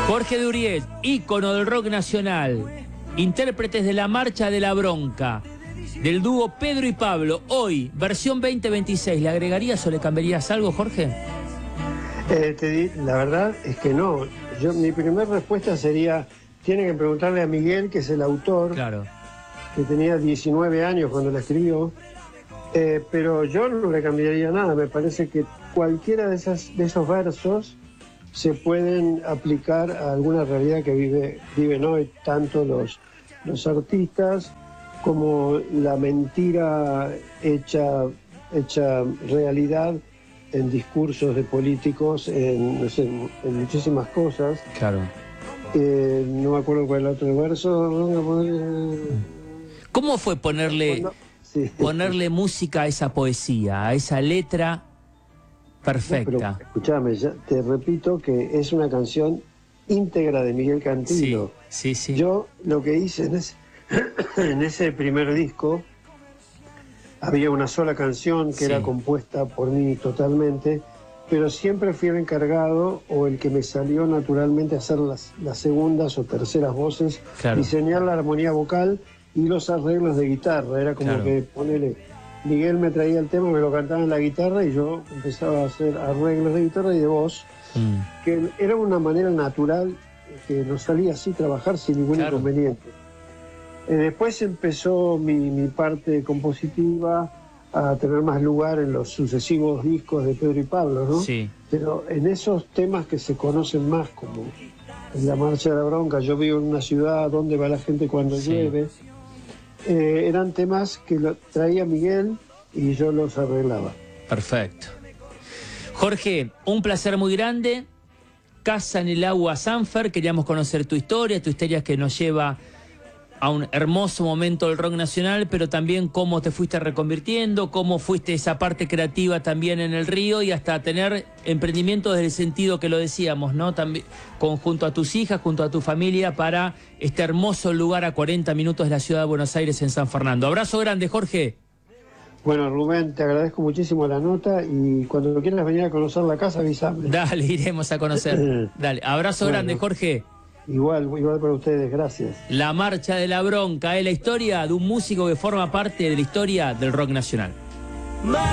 Jorge Duriet, ícono del rock nacional, intérpretes de la Marcha de la Bronca, del dúo Pedro y Pablo, hoy, versión 2026, ¿le agregarías o le cambiarías algo, Jorge? La verdad es que no. Mi primera respuesta sería, tienen que preguntarle a Miguel, que es el autor, claro, que tenía 19 años cuando la escribió, pero yo no le cambiaría nada. Me parece que cualquiera de esos versos se pueden aplicar a alguna realidad que viven hoy, tanto los artistas como la mentira hecha realidad en discursos de políticos, en muchísimas cosas. claro. No me acuerdo cuál es el otro verso. ¿Cómo fue ponerle música a esa poesía, a esa letra perfecta? No, pero escúchame, ya te repito que es una canción íntegra de Miguel Cantilo. Sí, sí, sí. Yo lo que hice en ese primer disco, había una sola canción que era compuesta por mí totalmente, pero siempre fui el encargado o el que me salió naturalmente a hacer las segundas o terceras voces, claro, diseñar la armonía vocal y los arreglos de guitarra. Era como que ponele, Miguel me traía el tema, me lo cantaba en la guitarra y yo empezaba a hacer arreglos de guitarra y de voz, que era una manera natural que nos salía así trabajar sin ningún inconveniente. Después empezó mi parte compositiva a tener más lugar en los sucesivos discos de Pedro y Pablo, ¿no? Sí. Pero en esos temas que se conocen más, como en La Marcha de la Bronca, Yo vivo en una ciudad, ¿Dónde va la gente cuando llueve? Eran temas que lo traía Miguel y yo los arreglaba. Perfecto. Jorge, un placer muy grande. Casa en el Agua Sanfer, queríamos conocer tu historia que nos lleva a un hermoso momento del rock nacional, pero también cómo te fuiste reconvirtiendo, cómo fuiste esa parte creativa también en el río y hasta tener emprendimiento desde el sentido que lo decíamos, ¿no? También junto a tus hijas, junto a tu familia, para este hermoso lugar a 40 minutos de la ciudad de Buenos Aires en San Fernando. Abrazo grande, Jorge. Bueno, Rubén, te agradezco muchísimo la nota y cuando quieras venir a conocer la casa, avísame. Dale, iremos a conocer. Dale, abrazo grande, Jorge. Igual para ustedes, gracias. La Marcha de la Bronca es la historia de un músico que forma parte de la historia del rock nacional.